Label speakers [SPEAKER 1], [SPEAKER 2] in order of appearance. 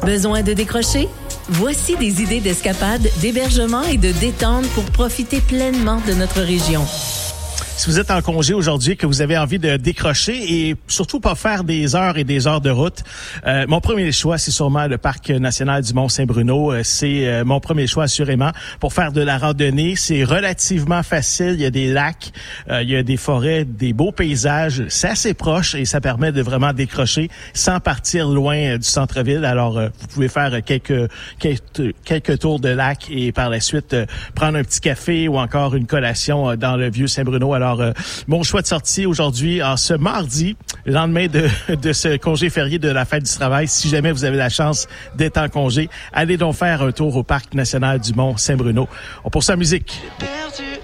[SPEAKER 1] Besoin de décrocher? Voici des idées d'escapade, d'hébergement et de détente pour profiter pleinement de notre région.
[SPEAKER 2] Si vous êtes en congé aujourd'hui, que vous avez envie de décrocher et surtout pas faire des heures et des heures de route, mon premier choix, c'est sûrement le Parc national du Mont-Saint-Bruno. C'est mon premier choix assurément pour faire de la randonnée. C'est relativement facile. Il y a des lacs, il y a des forêts, des beaux paysages. C'est assez proche et ça permet de vraiment décrocher sans partir loin du centre-ville. Alors, vous pouvez faire quelques tours de lac et par la suite prendre un petit café ou encore une collation dans le vieux Saint-Bruno. Alors, mon choix de sortie aujourd'hui, en ce mardi, le lendemain de ce congé férié de la fête du travail, si jamais vous avez la chance d'être en congé, allez donc faire un tour au Parc national du Mont-Saint-Bruno. On poursuit en musique.